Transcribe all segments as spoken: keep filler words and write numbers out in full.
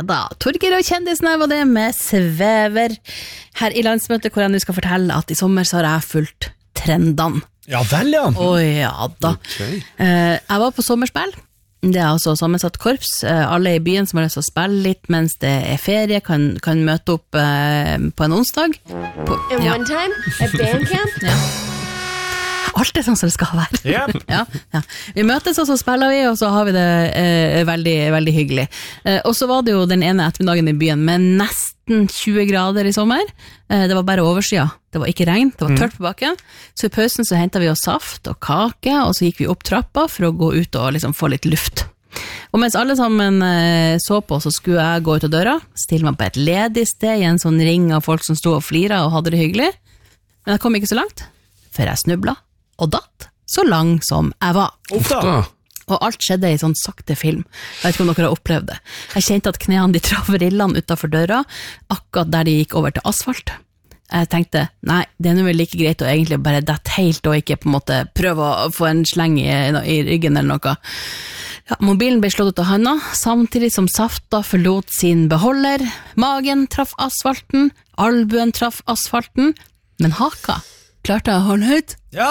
Ja da, Torger og kjendisene var det med Svever her i landsmøtet, hvor jeg nå skal fortelle at i sommer så har jeg fulgt trendene. Ja vel, ja. Å ja da. Okay. Eh, jeg var på sommerspill. Det er altså sammensatt korps. Eh, alle i byen som har lyst til å spille litt mens det er ferie, kan, kan møte opp eh, på en onsdag. På, And ja. one time at band camp? Ja. Alt er sånn som det skal være. Yep. ja, ja. Vi møtes og så spiller vi, og så har vi det eh, veldig, veldig hyggelig. Eh, og så var det jo den ene ettermiddagen i byen med nesten tjue grader i sommer. Eh, det var bare oversida. Det var ikke regn, det var tørt på bakken. Så i pausen så hentet vi oss saft og kake, og så gikk vi opp trappa for å gå ut og liksom få litt luft. Og mens alle sammen eh, så på, så skulle jeg gå ut av døra, stille meg på et ledig sted i en sånn ring av folk som stod og flira og hadde det hyggelig. Men jeg kom ikke så langt, før jeg snubla. Og datt, så lang som jeg var. Ofta. Og alt skjedde i sånn sakte film. Jeg vet ikke om dere har opplevd det. Jeg kjente at knærne de traff rillene utenfor døra, akkurat der de gikk over til asfalt. Jeg tenkte, nei, det er nå vel like greit å egentlig bare dette helt, og ikke på en måte prøve å få en sleng i, i ryggen eller noe. Ja, mobilen ble slått ut av hånda, samtidig som safta forlot sin beholder. Magen traff asfalten, albuen traff asfalten, men haka klarte jeg å holde høyt. Ja.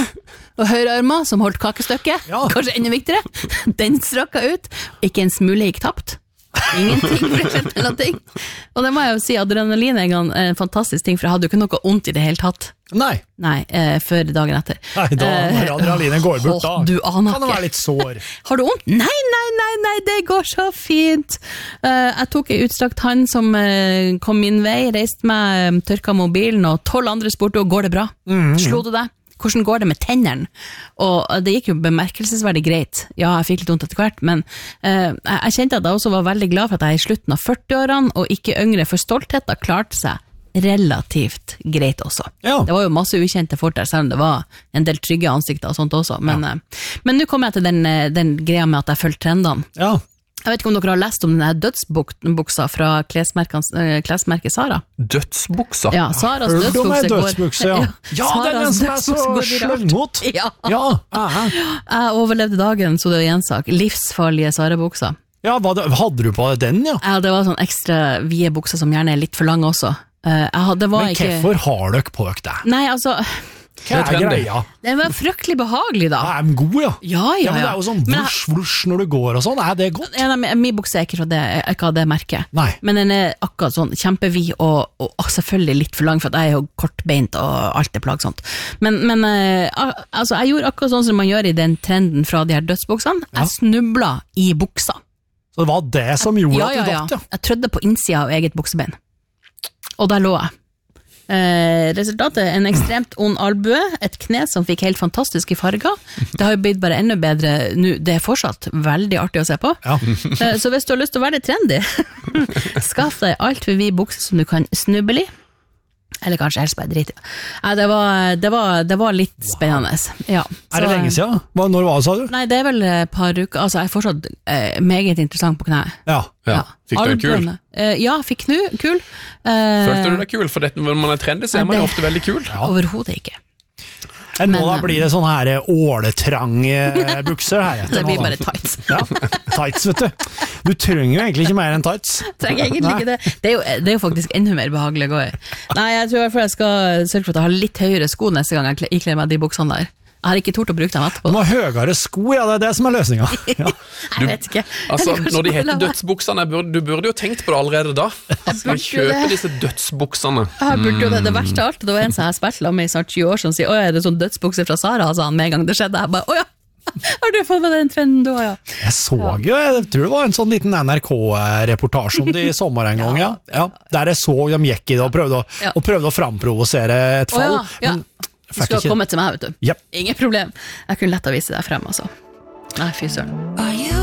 Og høyrearma som holdt kakestykket, Ja. kanskje enda viktigere, den strakka ut, ikke en smule gikk tapt. Ingenting ble skjedd eller ting. Og det må jeg jo si, adrenalin er en, en fantastisk ting, for jeg hadde jo ikke noe ondt i det hele tatt. Nei. Nei, eh, før dagen etter. Nei, da når adrenalinen går bort da. Åh, du aner Kan det ikke. være litt sår? Har du ondt? Nei, nei, nei, nei, det går så fint. Uh, jeg tok en utstrakt hand som uh, kom min vei, reiste meg, tørka mobilen, og tolv andre spurte, og går det bra? Mm. Slo du det? Hvordan går det med tennene? Og det gikk jo bemerkelsesverdig greit. Ja, jeg fikk litt vondt etter hvert, men uh, jeg kjente at jeg også var veldig glad for at jeg i slutten av førtiårene, og ikke yngre, for stoltheten klarte seg relativt greit også. Ja. Det var jo masse ukjente folk der, selv om det var en del trygge ansikter og sånt også, men ja. uh, men nå kommer jeg til den, den greia med at jeg følger trendene. Ja. Jeg vet ikke om dere har lest om denne dødsbuksa fra klesmerket Sara. Dødsbuksa? Ja, Saras Hørte du om dødsbukse en går... dødsbukse, ja. Ja, det er den som er så dødsbukse går viralt. sløngmot. Ja. Ja. Aha. Jeg overlevde dagen, så det var gjensak. Livsfarlige Sara-buksa. Ja, hva, det- hadde du på den, ja? Ja, det var sånn ekstra vide bukser som gjerne er litt for lange også. Uh, jeg hadde, det var Men ikke... hvorfor har dere på dere det? Nei, altså... Hva er greia? Det var fryktelig behagelig da. Er de gode, ja? Ja, ja, Ja, men det ja. er jo sånn Men jeg- vurs, vurs når du går og sånn. Er det godt? Ja, nei, min bukse er ikke fra det, ikke av det merket. Nei. Men den er akkurat sånn kjempevid og, og, og selvfølgelig litt for lang, for at jeg er jo kortbeint og alt er plagsomt. Men, men eh, al- altså, jeg gjorde akkurat sånn som man gjør i den trenden fra de her dødsbuksene. Ja. Jeg snubla i buksa. Så det var det som gjorde Ja, ja, at du ja. datt, ja? Jeg trødde på innsida av eget buksebein. Og der lå jeg. Eh, resultatet, en ekstremt ond albue, et kne som fikk helt fantastiske farger. Det har jo blitt bare enda bedre nå, det er fortsatt veldig artig å se på. Ja. Eh, så hvis du har lyst til å være litt trendy, skaff deg alt for vid bukse som du kan snuble i, eller kanskje helst bare drit i. Nei, det var, det var, det var litt spennende. Ja, Er det så- lenge siden? Hva, når var det, sa du? Nei, det er vel et par uker, altså jeg er fortsatt eh, meget interessant på knæet. Ja. Ja. Fikk du en kul? Albuene. Eh, ja, fikk knu, kul. Eh, Følte du deg kul? For dette, når man er trendy, så er man jo det- ofte veldig kul. Overhodet ikke. Enn nå Men, da blir det sånne her åletrange bukser her. Det blir bare tights. Ja, tights, vet du. Du trenger jo egentlig ikke mer enn tights. Trenger egentlig Nei. ikke det. Det er, jo, det er jo faktisk enda mer behagelig å gå i. Nei, jeg tror i hvert fall jeg skal sørge for at jeg har litt høyere sko neste gang jeg kle- ikler meg de buksene der. Jeg har ikke tort å bruke dem Du etterpå. må ha høyere sko, ja, det er det som er løsninga. Ja. Jeg vet ikke. Altså, Eller kanskje når de bare heter la være. dødsbuksene, burde, du burde jo tenkt på det allerede da. Skal vi kjøpe det. disse dødsbuksene? Jeg burde jo det, det verste av alt. Det var en som jeg har spilt med i snart tjue år som sier, åja, er det sånn dødsbukse fra Sara, sa han med en gang det skjedde. Jeg bare, åja, har du fått med den trenden da, ja? Jeg så jo, jeg tror det var en sånn liten N R K-reportasje om det i sommer en gang, ja. ja. Der jeg så de gikk i det og prøvde å, Ja. og prøvde å framprovosere et Åja, fall. ja. men Du fikk skulle ha ikke- kommet til meg, vet du. Japp. Ingen problem. Jeg kunne lett ha vist deg frem, altså. Nei, fy søren.